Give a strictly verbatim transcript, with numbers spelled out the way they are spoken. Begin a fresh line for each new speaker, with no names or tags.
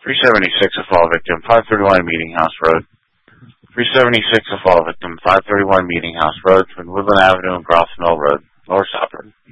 three seventy-six, a fall victim, five thirty-one Meeting House Road. three seventy-six, a fall victim, five thirty-one Meeting House Road, between Woodland Avenue and Groff Mill Road, North Southern.